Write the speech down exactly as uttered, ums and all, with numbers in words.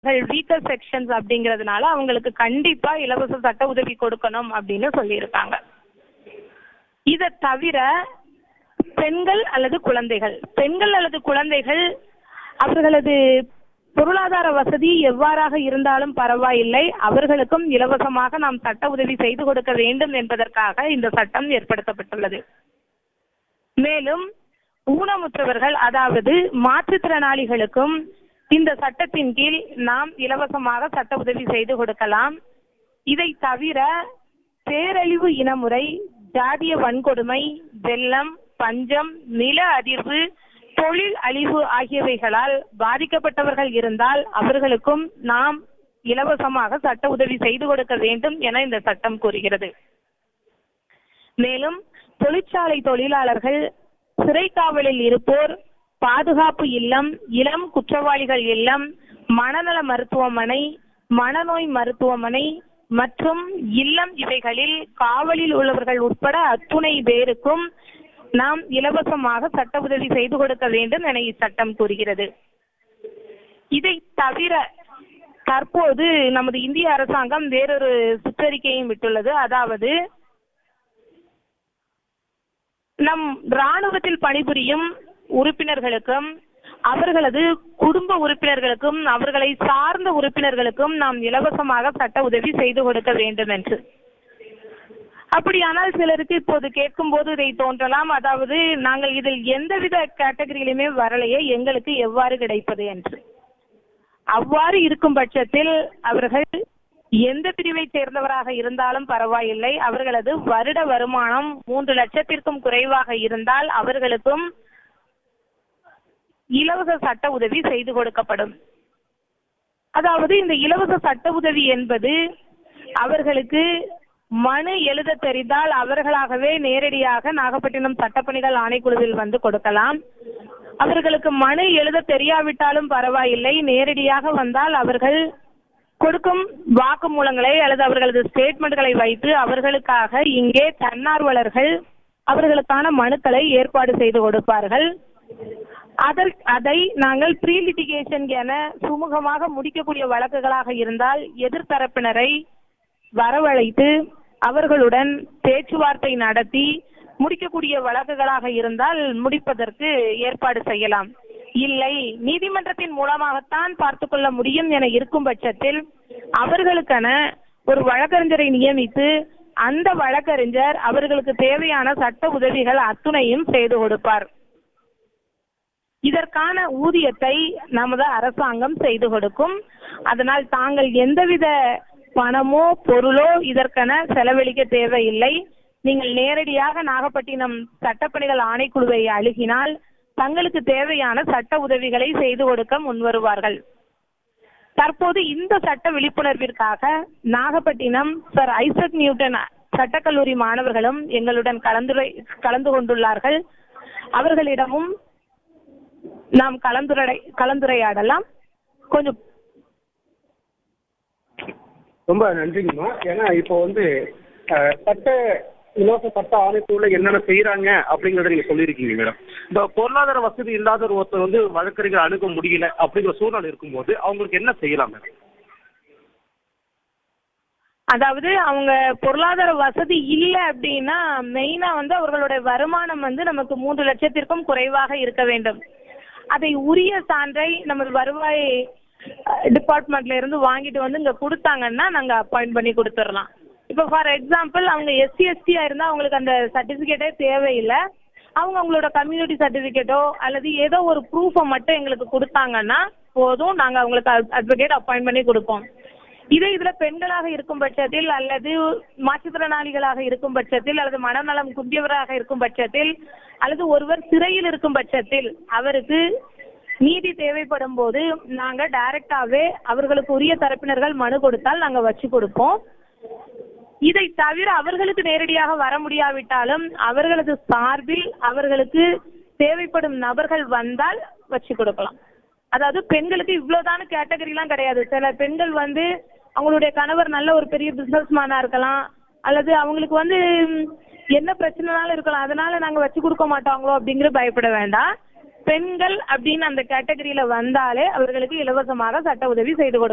Weaker sections அப்படிங்கிறதுனால அவங்களுக்கு கண்டிப்பா இலவச சட்ட உதவி கொடுக்கணும் அப்படின்னு சொல்லியிருக்காங்க. இதை தவிர பெண்கள் அல்லது குழந்தைகள் பெண்கள் அல்லது குழந்தைகள் அவர்களது பொருளாதார வசதி எவ்வாறாக இருந்தாலும் பரவாயில்லை, அவர்களுக்கும் இலவசமாக நாம் சட்ட உதவி செய்து கொடுக்க வேண்டும் என்பதற்காக இந்த சட்டம் ஏற்படுத்தப்பட்டுள்ளது. மேலும் ஊனமுற்றவர்கள் அதாவது மாற்றுத்திறனாளிகளுக்கும் இந்த சட்டத்தின் கீழ் நாம் இலவசமாக சட்ட உதவி செய்து கொடுக்கலாம். இதை தவிர பேரழிவு இனமுறை, ஜாதிய வன்கொடுமை, வெள்ளம், பஞ்சம், நில அதிர்வு, தொழில் அழிவு ஆகியவைகளால் பாதிக்கப்பட்டவர்கள் இருந்தால் அவர்களுக்கும் நாம் இலவசமாக சட்ட உதவி செய்து கொடுக்க வேண்டும் என இந்த சட்டம் கூறுகிறது. மேலும் தொழிற்சாலை தொழிலாளர்கள், சிறை காவலில் இருப்போர், பாதுகாப்பு இல்லம், இளம் குற்றவாளிகள் இல்லம், மனநல மருத்துவமனை, மனநோய் மருத்துவமனை மற்றும் இல்லம் இவைகளில் காவலில் உள்ளவர்கள் உட்பட அத்துணை பேருக்கும் நாம் இலவசமாக சட்ட உதவி செய்து கொடுக்க வேண்டும் என இச்சட்டம் கூறுகிறது. இதை தவிர தற்போது நமது இந்திய அரசாங்கம் வேறொரு சுற்றறிக்கையும் விட்டுள்ளது. அதாவது நம் இராணுவத்தில் பணிபுரியும் உறுப்பினர்களுக்கும் அவர்களது குடும்ப உறுப்பினர்களுக்கும் அவர்களை சார்ந்த உறுப்பினர்களுக்கும் நாம் இலவசமாக சட்ட உதவி செய்து கொடுக்க வேண்டும் என்று. அப்படியானால் சிலருக்கு இப்போது கேட்கும் போது இதை தோன்றலாம், அதாவது நாங்கள் இதில் எந்தவித கேட்டகரியிலுமே வரலையே, எங்களுக்கு எவ்வாறு கிடைப்பது என்று. அவ்வாறு இருக்கும் பட்சத்தில் அவர்கள் எந்த பிரிவை சேர்ந்தவராக இருந்தாலும் பரவாயில்லை, அவர்களது வருட வருமானம் மூன்று லட்சத்திற்கும் குறைவாக இருந்தால் அவர்களுக்கும் இலவச சட்ட உதவி செய்து கொடுக்கப்படும். அதாவது இந்த இலவச சட்ட உதவி என்பது அவர்களுக்கு மனு எழுத தெரிந்தால் அவர்களாகவே நேரடியாக நாகப்பட்டினம் சட்டப்பணிகள் ஆணைக்குழுவில் வந்து கொடுக்கலாம். அவர்களுக்கு மனு எழுத தெரியாவிட்டாலும் பரவாயில்லை, நேரடியாக வந்தால் அவர்கள் கொடுக்கும் வாக்குமூலங்களை அல்லது அவர்களது ஸ்டேட்மெண்ட்களை வைத்து அவர்களுக்காக இங்கே தன்னார்வலர்கள் அவர்களுக்கான மனுக்களை ஏற்பாடு செய்து கொடுப்பார்கள். அதற்கு அதை நாங்கள் ப்ரீ லிட்டிகேஷன் என சுமூகமாக முடிக்கக்கூடிய வழக்குகளாக இருந்தால் எதிர்த்தரப்பினரை வரவழைத்து அவர்களுடன் பேச்சுவார்த்தை நடத்தி முடிக்கக்கூடிய வழக்குகளாக இருந்தால் முடிப்பதற்கு ஏற்பாடு செய்யலாம். இல்லை, நீதிமன்றத்தின் மூலமாகத்தான் பார்த்து கொள்ள முடியும் என இருக்கும் பட்சத்தில் அவர்களுக்கென ஒரு வழக்கறிஞரை நியமித்து அந்த வழக்கறிஞர் அவர்களுக்கு தேவையான சட்ட உதவிகள் அத்துணையும் செய்து கொடுப்பார். இதற்கான ஊதியத்தை நமது அரசாங்கம் செய்து கொடுக்கும். அதனால் தாங்கள் எந்தவித பணமோ பொருளோ இதற்கென செலவழிக்க தேவையில்லை. நீங்கள் நேரடியாக நாகப்பட்டினம் சட்டப்பணிகள் ஆணைக்குழுவை அணுகினால் தங்களுக்கு தேவையான சட்ட உதவிகளை செய்து கொடுக்க முன்வருவார்கள். தற்போது இந்த சட்ட விழிப்புணர்விற்காக நாகப்பட்டினம் சர் ஐசக் நியூட்டன் சட்டக்கல்லூரி மாணவர்களும் எங்களுடன் கலந்துரை கலந்து கொண்டுள்ளார்கள். அவர்களிடமும் நாம் கலந்துரை கலந்துரையாடலாம். கொஞ்சம் ரொம்ப நன்றிங்கம்மா. ஏன்னா இப்போ வந்து சட்ட இலவச சட்ட ஆணைக்குள்ள என்னென்ன செய்யறாங்க அப்படிங்கறத நீங்க சொல்லியிருக்கீங்க மேடம். இந்த பொருளாதார வசதி இல்லாத ஒருத்தர் வந்து வழக்கறிஞர் அணுக முடியல அப்படிங்கிற சூழ்நிலை இருக்கும்போது அவங்களுக்கு என்ன செய்யலாம் மேடம்? அதாவது அவங்க பொருளாதார வசதி இல்லை அப்படின்னா மெயினா வந்து அவர்களுடைய வருமானம் வந்து நமக்கு மூன்று லட்சத்திற்கும் குறைவாக இருக்க வேண்டும். அதை உரிய சான்றை நமது வருவாய் டிபார்ட்மெண்ட்ல இருந்து வாங்கிட்டு வந்து இங்க கொடுத்தாங்கன்னா நாங்க அப்பாயிண்ட் பண்ணி கொடுத்துடலாம். இப்போ ஃபார் எக்ஸாம்பிள் அவங்க எஸ்சி எஸ்டியா இருந்தா அவங்களுக்கு அந்த சர்டிபிகேட்டே தேவையில்லை. அவங்க அவங்களோட கம்யூனிட்டி சர்டிபிகேட்டோ அல்லது ஏதோ ஒரு ப்ரூஃபை மட்டும் எங்களுக்கு கொடுத்தாங்கன்னா போதும், நாங்க அவங்களுக்கு அட்வொகேட் அப்பாயிண்ட் பண்ணி கொடுப்போம். இதே இதுல பெண்களாக இருக்கும் பட்சத்தில் அல்லது மாற்றுத்திறனாளிகளாக இருக்கும் பட்சத்தில் அல்லது மனநலம் குன்றியவராக இருக்கும் பட்சத்தில் அல்லது ஒருவர் சிறையில் இருக்கும் பட்சத்தில் அவருக்கு நீதி தேவைப்படும் போது நாங்க டைரக்டாவே அவர்களுக்கு உரிய தரப்பினர்கள் மனு கொடுத்தால் நாங்க வச்சு கொடுப்போம். இதை தவிர அவர்களுக்கு நேரடியாக வர முடியாவிட்டாலும் அவர்களது சார்பில் அவர்களுக்கு தேவைப்படும் நபர்கள் வந்தால் வச்சு கொடுக்கலாம். அதாவது பெண்களுக்கு இவ்வளவுதான கேட்டகரிலாம் கிடையாது. சில பெண்கள் வந்து அவங்களுடைய கணவர் நல்ல ஒரு பெரிய பிசினஸ் மேனா இருக்கலாம், அல்லது அவங்களுக்கு வந்து என்ன பிரச்சனைனாலும் இருக்கலாம், அதனால நாங்க வச்சு கொடுக்க மாட்டாங்களோ அப்படிங்கிற பயப்பட வேண்டாம். பெண்கள் அப்படின்னு அந்த கேட்டகரியில வந்தாலே அவர்களுக்கு இலவசமாக சட்ட உதவி செய்து கொடுக்கலாம்.